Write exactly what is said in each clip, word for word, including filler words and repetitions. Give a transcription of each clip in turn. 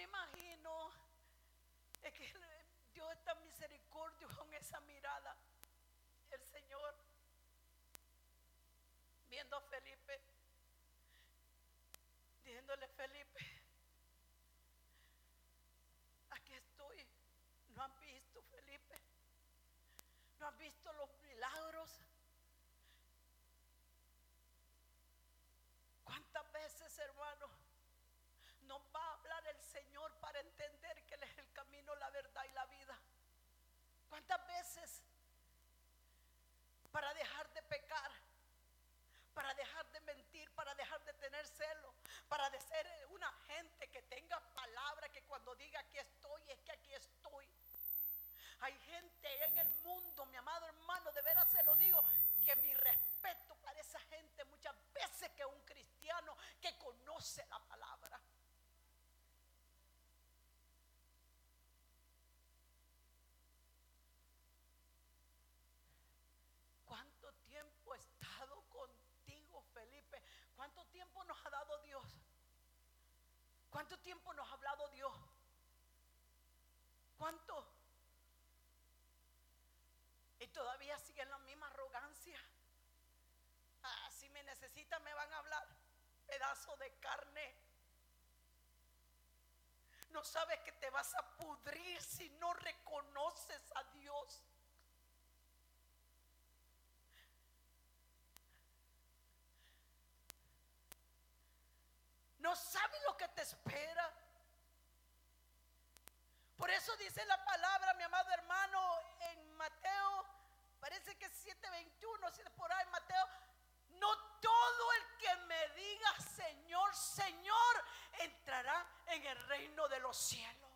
imagino es que Dios es tan misericordioso con esa mirada. El Señor viendo a Felipe, diciéndole: Felipe, aquí estoy. ¿No han visto, Felipe? ¿No han visto los milagros? ¿Cuántas veces, hermano, nos va a hablar el Señor para entender que Él es el camino, la verdad y la vida? ¿Cuántas veces para dejar de pecar, para dejar de mentir, para dejar de tener celo, para de ser una gente que tenga palabra, que cuando diga aquí estoy, es que aquí estoy? Hay gente en el mundo, mi amado hermano, de veras se lo digo, que mi respeto para esa gente muchas veces, que un cristiano que conoce la palabra. ¿Cuánto tiempo he estado contigo, Felipe? ¿Cuánto tiempo nos ha dado Dios? ¿Cuánto tiempo nos ha hablado Dios? ¿Cuánto? Y todavía sigue en la misma arrogancia. Ah, si me necesitan me van a hablar. Pedazo de carne. No sabes que te vas a pudrir si no reconoces a Dios. No sabes lo que te espera. Por eso dice la palabra, mi amado hermano, en Mateo, parece que es siete veintiuno, si es por ahí, Mateo: no todo el que me diga Señor, Señor, entrará en el reino de los cielos.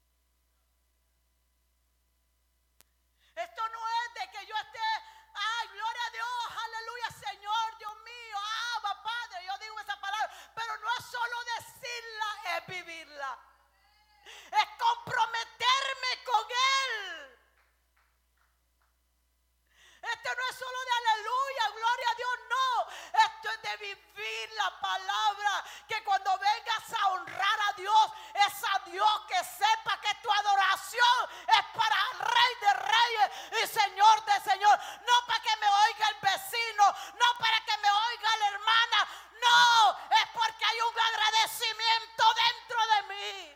Esto no es de que yo esté, ay, gloria a Dios, aleluya, Señor, Dios mío, Abba, Padre. Yo digo esa palabra, pero no es solo decirla, es vivirla. Es comprometerme con Él. Esto no es solo de aleluya, gloria a Dios, no. Esto es de vivir la palabra. Que cuando vengas a honrar a Dios, es a Dios, que sepa que tu adoración es para el Rey de Reyes y Señor de Señor. No para que me oiga el vecino, no para que me oiga la hermana. No, es porque hay un agradecimiento dentro de mí.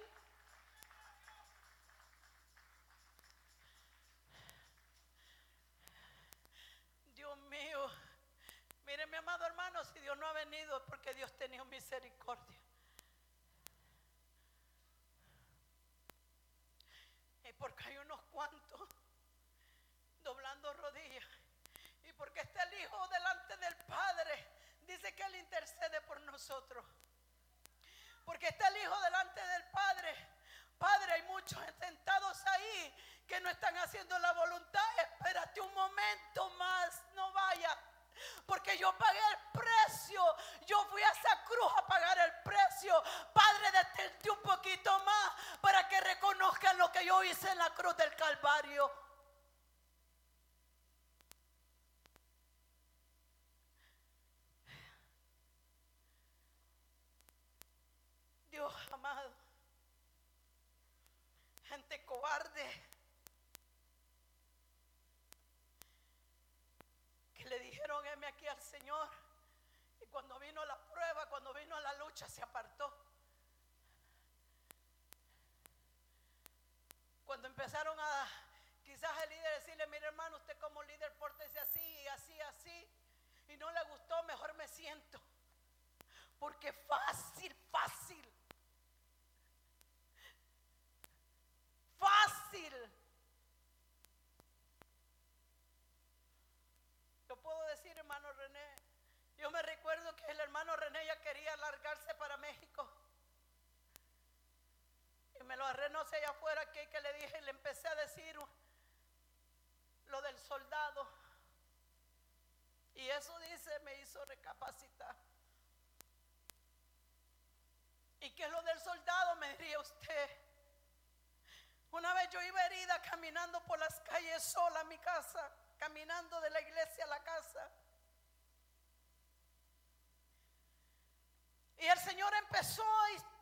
Dios mío, mire, mi amado hermano, si Dios no ha venido es porque Dios ha tenido misericordia. Y porque hay unos cuantos doblando rodillas. Y porque está el Hijo delante del Padre, dice que Él intercede por nosotros. Porque está el Hijo delante del Padre. Padre, hay muchos sentados ahí que no están haciendo la voluntad. Espérate un momento más, no vaya, porque yo pagué el precio. Yo fui a esa cruz a pagar el precio. Padre, detente un poquito más para que reconozcan lo que yo hice en la cruz del Calvario. Dios amado, gente cobarde que le dijeron: heme aquí al Señor, y cuando vino la prueba, cuando vino la lucha, se apartó. Cuando empezaron a, quizás el líder, decirle: mire hermano, usted como líder pórtese así y así, así, y no le gustó, mejor me siento. Porque fácil, fácil Fácil. Yo puedo decir, hermano René, yo me recuerdo que el hermano René ya quería largarse para México. Y me lo agarré, no sé, allá afuera, que, que le dije, y le empecé a decir lo del soldado. Y eso, dice, me hizo recapacitar. ¿Y qué es lo del soldado? Me diría usted. Una vez yo iba herida caminando por las calles sola a mi casa, caminando de la iglesia a la casa. Y el Señor empezó a